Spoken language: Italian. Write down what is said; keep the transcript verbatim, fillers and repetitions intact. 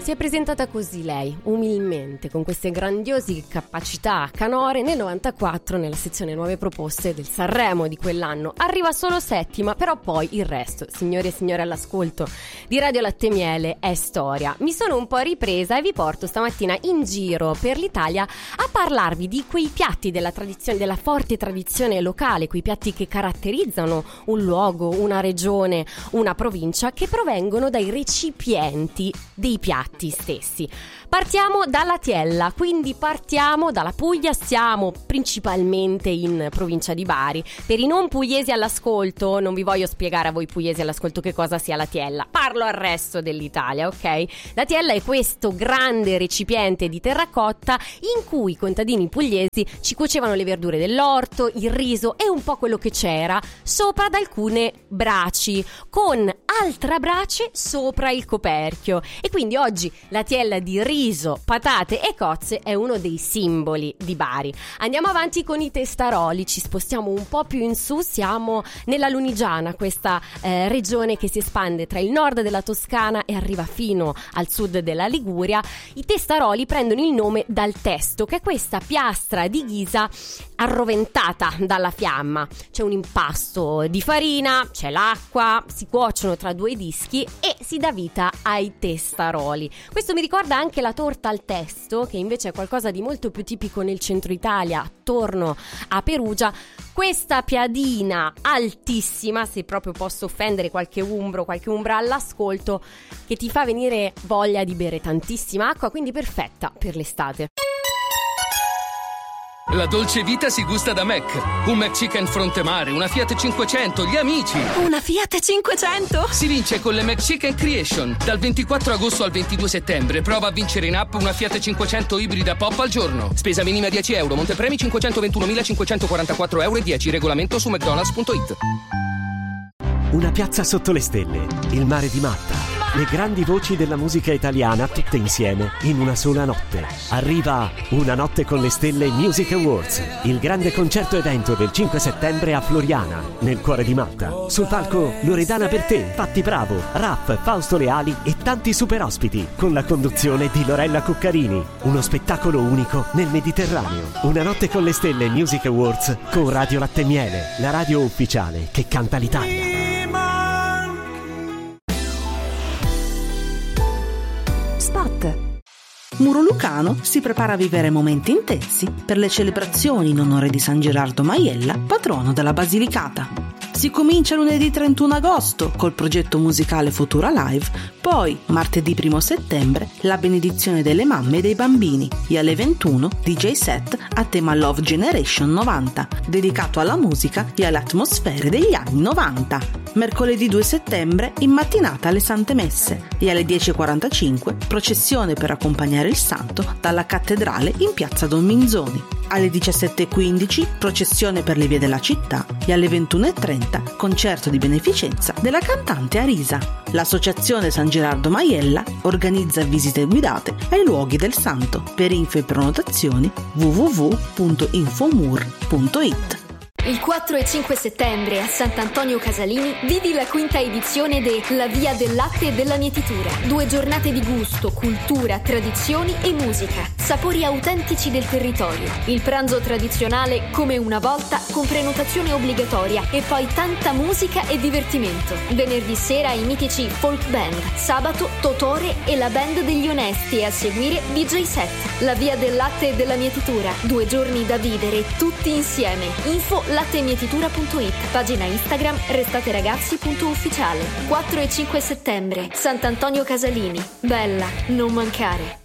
Si è presentata così lei, umilmente, con queste grandiose capacità canore nel novantaquattro nella sezione Nuove Proposte del Sanremo di quell'anno. Arriva solo settima, però poi il resto, signori e signore all'ascolto di Radio Latte Miele, è storia. Mi sono un po' ripresa e vi porto stamattina in giro per l'Italia a parlarvi di quei piatti della tradizione, della forte tradizione locale, quei piatti che caratterizzano un luogo, una regione, una provincia, che provengono dai recipienti dei piatti stessi. Partiamo dalla Tiella, quindi partiamo dalla Puglia, siamo principalmente in provincia di Bari. Per i non pugliesi all'ascolto, non vi voglio spiegare a voi pugliesi all'ascolto che cosa sia la Tiella, parlo al resto dell'Italia, ok? La Tiella è questo grande recipiente di terracotta in cui i contadini pugliesi ci cuocevano le verdure dell'orto, il riso e un po' quello che c'era sopra ad alcune braci, con altra brace sopra il coperchio. E quindi oggi la Tiella di riso, patate e cozze è uno dei simboli di Bari. Andiamo avanti con i testaroli, ci spostiamo un po' più in su, siamo nella Lunigiana, questa eh, regione che si espande tra il nord della Toscana e arriva fino al sud della Liguria. I testaroli prendono il nome dal testo, che è questa piastra di ghisa arroventata dalla fiamma. C'è un impasto di farina, c'è l'acqua, si cuociono tra due dischi e si dà vita ai testaroli. Questo mi ricorda anche la torta al testo, che invece è qualcosa di molto più tipico nel centro Italia, attorno a Perugia. Questa piadina altissima, se proprio posso offendere qualche umbro, qualche umbra all'ascolto, che ti fa venire voglia di bere tantissima acqua, quindi perfetta per l'estate. La dolce vita si gusta da Mac. Un McChicken fronte mare, una Fiat cinquecento, gli amici. Una Fiat cinquecento? Si vince con le McChicken Creation. Dal ventiquattro agosto al ventidue settembre prova a vincere in app una Fiat cinquecento ibrida pop al giorno. Spesa minima dieci euro, montepremi cinquecentoventunomilacinquecentoquarantaquattro euro e dieci. Regolamento su mcdonalds punto it. Una piazza sotto le stelle, il mare di Malta, le grandi voci della musica italiana tutte insieme in una sola notte. Arriva Una notte con le stelle Music Awards, il grande concerto evento del cinque settembre a Floriana, nel cuore di Malta. Sul palco Loredana Bertè, Patti Bravo, Raff, Fausto Leali e tanti super ospiti, con la conduzione di Lorella Cuccarini. Uno spettacolo unico nel Mediterraneo. Una notte con le stelle Music Awards con Radio Latte Miele, la radio ufficiale che canta l'Italia. Spot. Muro Lucano si prepara a vivere momenti intensi per le celebrazioni in onore di San Gerardo Maiella, patrono della Basilicata. Si comincia lunedì trentuno agosto col progetto musicale Futura Live, poi martedì primo settembre la benedizione delle mamme e dei bambini e alle ventuno D J set a tema Love Generation novanta, dedicato alla musica e alle atmosfere degli anni novanta. Mercoledì due settembre in mattinata alle Sante Messe e alle dieci e quarantacinque processione per accompagnare il santo dalla cattedrale in piazza Don Minzoni. Alle diciassette e quindici processione per le vie della città e alle ventuno e trenta concerto di beneficenza della cantante Arisa. L'associazione San Gerardo Maiella organizza visite guidate ai luoghi del santo. Per info e prenotazioni w w w punto infomur punto it. Il quattro e cinque settembre a Sant'Antonio Casalini vivi la quinta edizione de La Via del Latte e della Mietitura. Due giornate di gusto, cultura, tradizioni e musica. Sapori autentici del territorio. Il pranzo tradizionale come una volta con prenotazione obbligatoria e poi tanta musica e divertimento. Venerdì sera i mitici folk band. Sabato Totore e la band degli onesti e a seguire D J set. La Via del Latte e della Mietitura. Due giorni da vivere tutti insieme. Info lattemietitura punto it, pagina Instagram restateragazzi punto ufficiale. Quattro e cinque settembre, Sant'Antonio Casalini. Bella, non mancare.